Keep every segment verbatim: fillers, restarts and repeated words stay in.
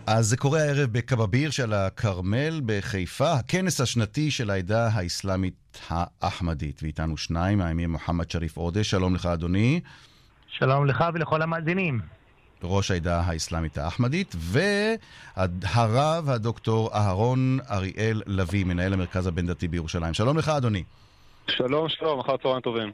אז זה קורה הערב בקבביר של הכרמל בחיפה, הכנס השנתי של העדה האסלאמית האחמדית. ואיתנו שניים, האמיר מוחמד שריף עודה. שלום לך אדוני. שלום לך ולכל המאזינים. ראש העדה האסלאמית האחמדית, והרב הדוקטור אהרון אריאל לוי, מנהל המרכז הבין דתי בירושלים. שלום לך אדוני. שלום, שלום, אחר צהריים טובים.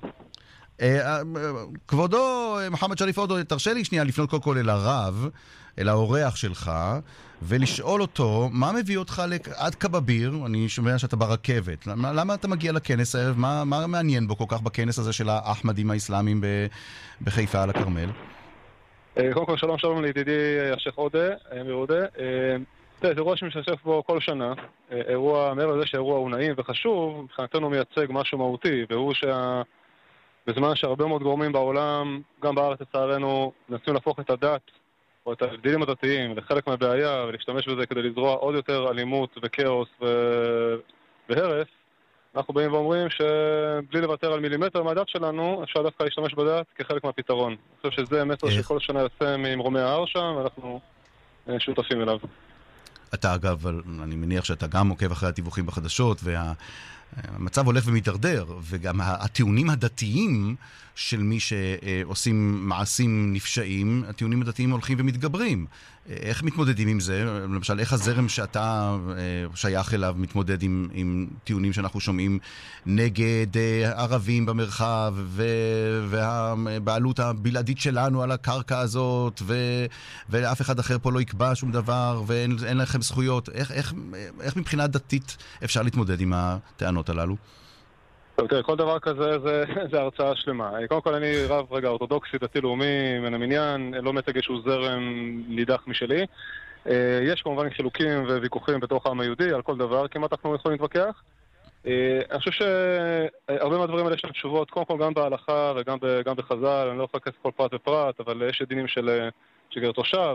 כבודו, מוחמד שריף עודה, תרשה לי שנייה לפנות קודם כל אל הרב, אל האורח שלך, ולשאול אותו, מה מביא אותך עד קבביר? אני שומע שאתה ברכבת. למה, למה אתה מגיע לכנס הערב? מה, מה מעניין בו כל כך בכנס הזה של האחמדים האסלאמים בחיפה על הכרמל? קודם כל, שלום, שלום לידידי השייח עודה, אמיר עודה. זה אירוע שמשתתף בו כל שנה. אירוע, מעבר לזה שהאירוע הוא נעים וחשוב, מבחינתנו מייצג משהו מהותי, והוא שה... בזמן שהרבה מאוד גורמים בעולם, גם בארץ לצערנו, מנסים להפוך את הדת או את ההבדלים הדתיים לחלק מהבעיה ולהשתמש בזה כדי לזרוע עוד יותר אלימות וכאוס ו... והרס. אנחנו באים ואומרים שבלי לוותר על מילימטר מהדת שלנו, אפשר דווקא להשתמש בדת כחלק מהפתרון. אני חושב שזה מסר שכל שנה יוצא ממרומי ההר שם, ואנחנו שותפים אליו. אתה אגב, אני מניח שאתה גם עוקב אחרי הדיווחים בחדשות, והמצב הולך ומתדרדר, וגם הטיעונים הדתיים של מי שעושים מעשים נפשעים, הטיעונים הדתיים הולכים ומתגברים. איך מתמודדים עם זה? למשל, איך הזרם שאתה שייך אליו מתמודד עם, עם טיעונים שאנחנו שומעים נגד ערבים במרחב, ו, והבעלות הבלעדית שלנו על הקרקע הזאת, ו, ואף אחד אחר פה לא יקבע שום דבר, ואין אין לכם זכויות. איך, איך, איך מבחינה דתית אפשר להתמודד עם הטענות הללו? תראה, כל דבר כזה זה, זה הרצאה שלמה. קודם כל אני רב רגע אורתודוקסי, דתי-לאומי, מן המניין, לא מייצג איזשהו זרם נידח משלי. יש כמובן חילוקים וויכוחים בתוך העם היהודי על כל דבר, כמעט אנחנו יכולים להתווכח. אני חושב שהרבה מהדברים האלה יש להם תשובות, קודם כל גם בהלכה וגם גם בחז"ל, אני לא יכול לקחת כל פרט ופרט, אבל יש דינים של גר תושב,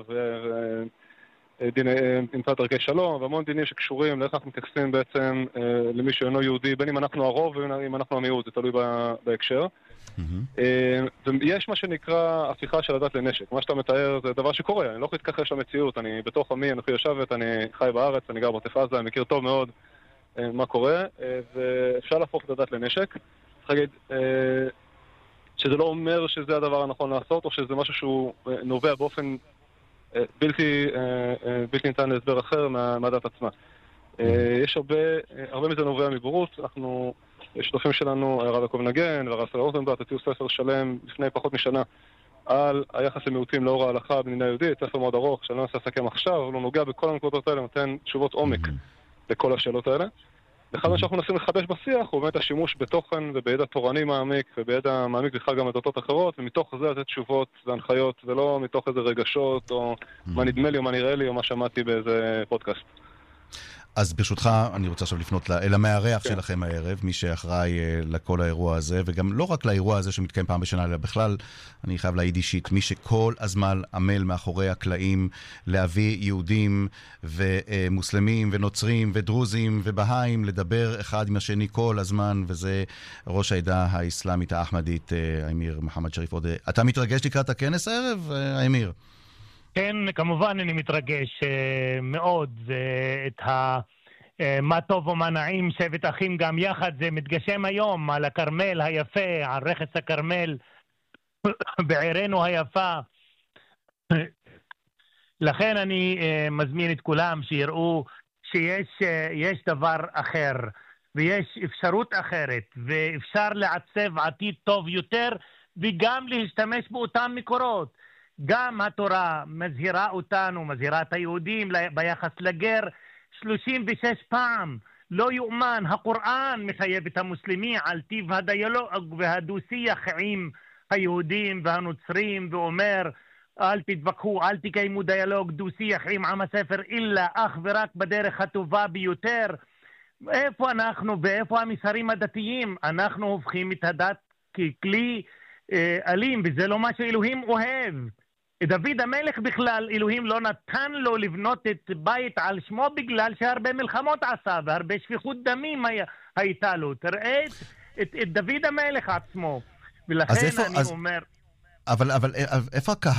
נמצאת ערכי שלום, והמון דינים שקשורים לאיך אנחנו מתייחסים בעצם למי שאינו יהודי, בין אם אנחנו הרוב ובין אם אנחנו המיעוט, זה תלוי בהקשר. יש מה שנקרא הפיכה של הדת לנשק. מה שאתה מתאר זה דבר שקורה, אני לא יכול להתכחש למציאות, אני בתוך עמי, אני יושבת, אני חי בארץ, אני גר בעוטף עזה, אני מכיר טוב מאוד מה קורה, ואפשר להפוך את הדת לנשק. צריך להגיד שזה לא אומר שזה הדבר הנכון לעשות, או שזה משהו שהוא נובע באופן בלתי, בלתי ניתן להסבר אחר מהדת עצמה. יש הרבה, הרבה מזה נובע מבורות. אנחנו, שותפים שלנו, הרב יעקב נגן והרב סלע רוטנברט, הוציאו ספר שלם לפני פחות משנה על היחס למיעוטים לאור ההלכה במדינה יהודית, ספר מאוד ארוך שאני לא אנסה לסכם עכשיו, אבל הוא נוגע בכל הנקודות האלה, נותן תשובות עומק לכל השאלות האלה. אחד מה שאנחנו מנסים לחדש בשיח הוא באמת השימוש בתוכן ובידע תורני מעמיק ובידע מעמיק בכלל גם לדתות אחרות, ומתוך זה לתת תשובות והנחיות, ולא מתוך איזה רגשות או מה נדמה לי או מה נראה לי או מה שמעתי באיזה פודקאסט. אז ברשותך, אני רוצה עכשיו לפנות אל המארח שלכם הערב, מי שאחראי לכל האירוע הזה, וגם לא רק לאירוע הזה שמתקיים פעם בשנה, אלא בכלל, אני חייב להעיד אישית, מי שכל הזמן עמל מאחורי הקלעים להביא יהודים ומוסלמים ונוצרים ודרוזים ובהאים לדבר אחד עם השני כל הזמן, וזה ראש העדה האסלאמית האחמדית, האמיר מוחמד שריף עודה. אתה מתרגש לקראת הכנס הערב, האמיר? כן, כמובן אני מתרגש מאוד. את ה... מה טוב ומה נעים, שבט אחים גם יחד, זה מתגשם היום על הכרמל היפה, על רכס הכרמל, בעירנו היפה. לכן אני מזמין את כולם שיראו שיש יש דבר אחר, ויש אפשרות אחרת, ואפשר לעצב עתיד טוב יותר, וגם להשתמש באותם מקורות. גם התורה מזהירה אותנו, מזהירה את היהודים ביחס לגר שלושים ושש פעם. לא יאומן, הקוראן מחייב את המוסלמי על טיב הדיאלוג והדו-שיח עם היהודים והנוצרים, ואומר אל תתווכחו, אל תקיימו דיאלוג דו-שיח עם עם הספר, אלא אך ורק בדרך הטובה ביותר. איפה אנחנו ואיפה המסרים הדתיים? אנחנו הופכים את הדת ככלי אה, אלים, וזה לא מה שאלוהים אוהב. דוד המלך בכלל, אלוהים לא נתן לו לבנות את בית על שמו בגלל שהרבה מלחמות עשה והרבה שפיכות דמים היה, הייתה לו. תראה את, את, את דוד המלך עצמו. ולכן אני אז, אומר... אבל, אבל איפה הקהל?